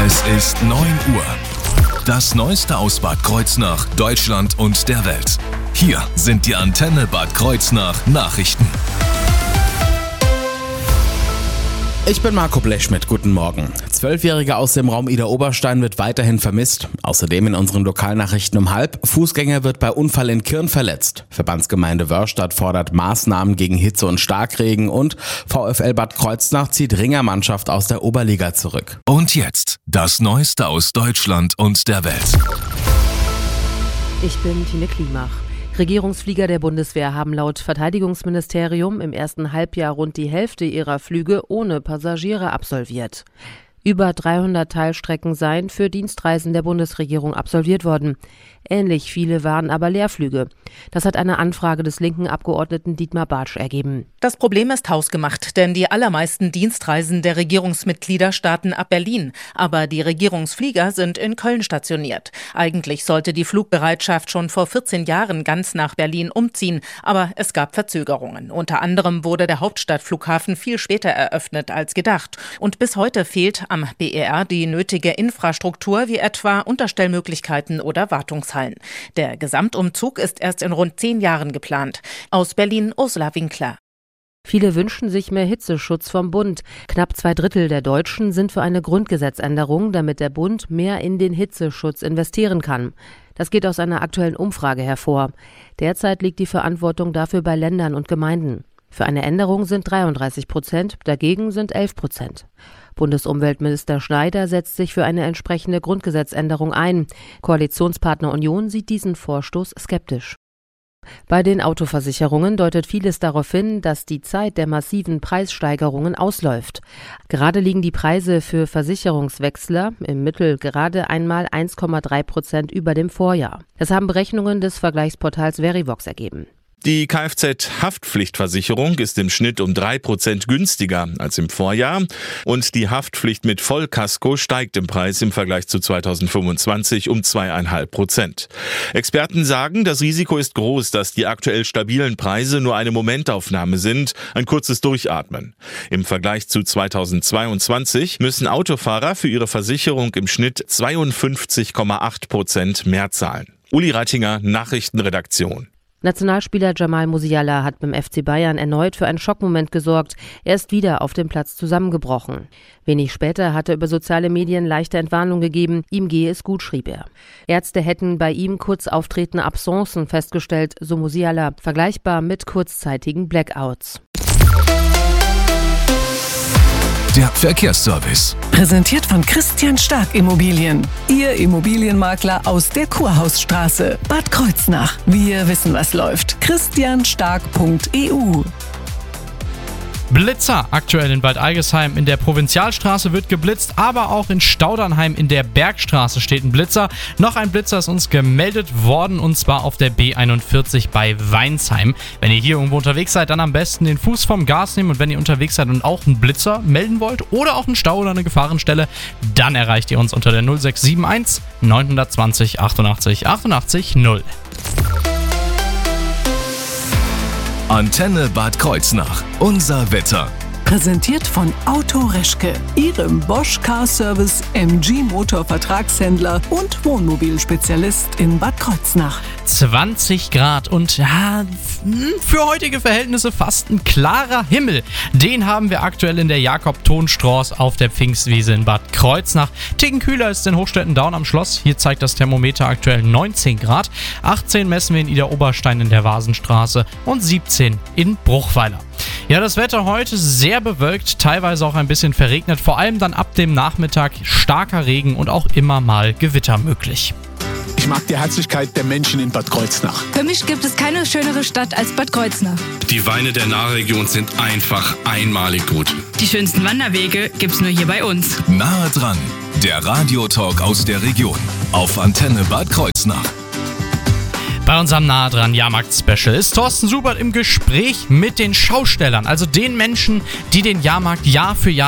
Es ist 9 Uhr. Das Neueste aus Bad Kreuznach, Deutschland und der Welt. Hier sind die Antenne Bad Kreuznach Nachrichten. Ich bin Marco Blechschmidt, guten Morgen. 12-Jährige aus dem Raum Idar-Oberstein wird weiterhin vermisst. Außerdem in unseren Lokalnachrichten um 12:30. Fußgänger wird bei Unfall in Kirn verletzt. Verbandsgemeinde Wörrstadt fordert Maßnahmen gegen Hitze und Starkregen und VfL Bad Kreuznach zieht Ringermannschaft aus der Oberliga zurück. Und jetzt das Neueste aus Deutschland und der Welt. Ich bin Tine Klimach. Regierungsflieger der Bundeswehr haben laut Verteidigungsministerium im ersten Halbjahr rund die Hälfte ihrer Flüge ohne Passagiere absolviert. Über 300 Teilstrecken seien für Dienstreisen der Bundesregierung absolviert worden. Ähnlich viele waren aber Leerflüge. Das hat eine Anfrage des linken Abgeordneten Dietmar Bartsch ergeben. Das Problem ist hausgemacht, denn die allermeisten Dienstreisen der Regierungsmitglieder starten ab Berlin. Aber die Regierungsflieger sind in Köln stationiert. Eigentlich sollte die Flugbereitschaft schon vor 14 Jahren ganz nach Berlin umziehen. Aber es gab Verzögerungen. Unter anderem wurde der Hauptstadtflughafen viel später eröffnet als gedacht. Und bis heute fehlt am BER die nötige Infrastruktur, wie etwa Unterstellmöglichkeiten oder Wartungshallen. Der Gesamtumzug ist erst in rund 10 Jahren geplant. Aus Berlin Ursula Winkler. Viele wünschen sich mehr Hitzeschutz vom Bund. Knapp 2/3 der Deutschen sind für eine Grundgesetzänderung, damit der Bund mehr in den Hitzeschutz investieren kann. Das geht aus einer aktuellen Umfrage hervor. Derzeit liegt die Verantwortung dafür bei Ländern und Gemeinden. Für eine Änderung sind 33%, dagegen sind 11%. Bundesumweltminister Schneider setzt sich für eine entsprechende Grundgesetzänderung ein. Koalitionspartner Union sieht diesen Vorstoß skeptisch. Bei den Autoversicherungen deutet vieles darauf hin, dass die Zeit der massiven Preissteigerungen ausläuft. Gerade liegen die Preise für Versicherungswechsler im Mittel gerade einmal 1,3% über dem Vorjahr. Das haben Berechnungen des Vergleichsportals Verivox ergeben. Die Kfz-Haftpflichtversicherung ist im Schnitt um 3% günstiger als im Vorjahr und die Haftpflicht mit Vollkasko steigt im Preis im Vergleich zu 2025 um 2,5%. Experten sagen, das Risiko ist groß, dass die aktuell stabilen Preise nur eine Momentaufnahme sind, ein kurzes Durchatmen. Im Vergleich zu 2022 müssen Autofahrer für ihre Versicherung im Schnitt 52,8% mehr zahlen. Uli Reitinger, Nachrichtenredaktion. Nationalspieler Jamal Musiala hat beim FC Bayern erneut für einen Schockmoment gesorgt. Er ist wieder auf dem Platz zusammengebrochen. Wenig später hat er über soziale Medien leichte Entwarnung gegeben. Ihm gehe es gut, schrieb er. Ärzte hätten bei ihm kurz auftretende Absencen festgestellt, so Musiala, vergleichbar mit kurzzeitigen Blackouts. Der Verkehrsservice. Präsentiert von Christian Stark Immobilien. Ihr Immobilienmakler aus der Kurhausstraße, Bad Kreuznach. Wir wissen, was läuft. christianstark.eu. Blitzer aktuell in Bad Algesheim in der Provinzialstraße wird geblitzt, aber auch in Staudernheim in der Bergstraße steht ein Blitzer. Noch ein Blitzer ist uns gemeldet worden und zwar auf der B41 bei Weinsheim. Wenn ihr hier irgendwo unterwegs seid, dann am besten den Fuß vom Gas nehmen und wenn ihr unterwegs seid und auch einen Blitzer melden wollt oder auch einen Stau oder eine Gefahrenstelle, dann erreicht ihr uns unter der 0671 920 88 88 0. Antenne Bad Kreuznach. Unser Wetter. Präsentiert von Auto Reschke, Ihrem Bosch Car Service MG Motor Vertragshändler und Wohnmobilspezialist in Bad Kreuznach. 20 Grad und ja, für heutige Verhältnisse fast ein klarer Himmel. Den haben wir aktuell in der Jakob-Thon-Straße auf der Pfingstwiese in Bad Kreuznach. Ticken kühler ist in Hochstetten Down am Schloss. Hier zeigt das Thermometer aktuell 19 Grad. 18 messen wir in Idar-Oberstein in der Vasenstraße und 17 in Bruchweiler. Ja, das Wetter heute sehr bewölkt, teilweise auch ein bisschen verregnet, vor allem dann ab dem Nachmittag starker Regen und auch immer mal Gewitter möglich. Ich mag die Herzlichkeit der Menschen in Bad Kreuznach. Für mich gibt es keine schönere Stadt als Bad Kreuznach. Die Weine der Nahregion sind einfach einmalig gut. Die schönsten Wanderwege gibt's nur hier bei uns. Nahe dran, der Radiotalk aus der Region auf Antenne Bad Kreuznach. Bei unserem Nahe dran Jahrmarkt-Special ist Thorsten Subert im Gespräch mit den Schaustellern, also den Menschen, die den Jahrmarkt Jahr für Jahr